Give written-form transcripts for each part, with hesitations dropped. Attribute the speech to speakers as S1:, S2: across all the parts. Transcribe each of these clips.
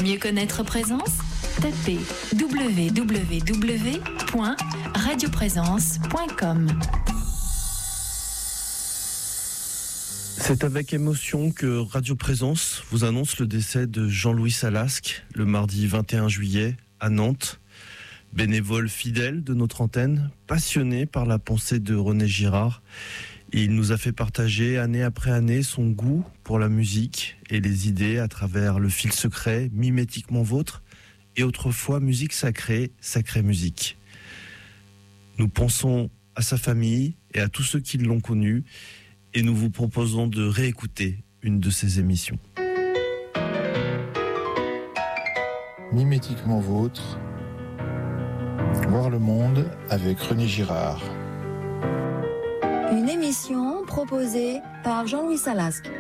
S1: mieux connaître Présence, tapez www.radioprésence.com.
S2: C'est avec émotion que Radio Présence vous annonce le décès de Jean-Louis Salasque le mardi 21 juillet à Nantes. Bénévole fidèle de notre antenne, passionné par la pensée de René Girard. Il nous a fait partager année après année son goût pour la musique et les idées à travers le fil secret, mimétiquement vôtre, et autrefois musique sacrée, sacrée musique. Nous pensons à sa famille et à tous ceux qui l'ont connu, et nous vous proposons de réécouter une de ses émissions.
S3: Mimétiquement vôtre, voir le monde avec René Girard.
S4: Une émission proposée par Jean-Louis Salasque.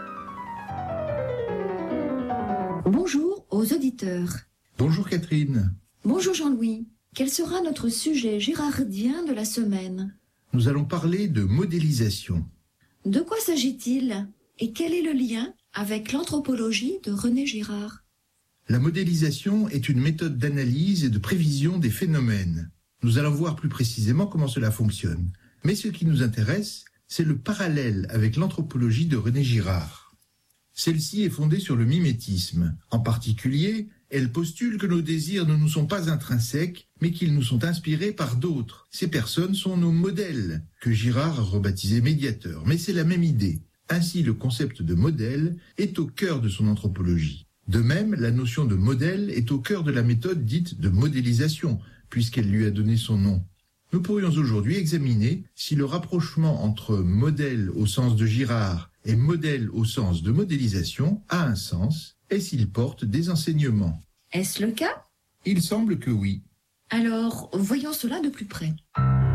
S4: Bonjour aux auditeurs.
S3: Bonjour Catherine.
S4: Bonjour Jean-Louis. Quel sera notre sujet girardien de la semaine ?
S3: Nous allons parler de modélisation.
S4: De quoi s'agit-il ? Et quel est le lien avec l'anthropologie de René Girard ?
S3: La modélisation est une méthode d'analyse et de prévision des phénomènes. Nous allons voir plus précisément comment cela fonctionne. Mais ce qui nous intéresse, c'est le parallèle avec l'anthropologie de René Girard. Celle-ci est fondée sur le mimétisme. En particulier, elle postule que nos désirs ne nous sont pas intrinsèques, mais qu'ils nous sont inspirés par d'autres. Ces personnes sont nos modèles, que Girard a rebaptisés médiateurs. Mais c'est la même idée. Ainsi, le concept de modèle est au cœur de son anthropologie. De même, la notion de modèle est au cœur de la méthode dite de modélisation, puisqu'elle lui a donné son nom. Nous pourrions aujourd'hui examiner si le rapprochement entre modèle au sens de Girard et modèle au sens de modélisation a un sens et s'il porte des enseignements.
S4: Est-ce le cas ?
S3: Il semble que oui.
S4: Alors, voyons cela de plus près.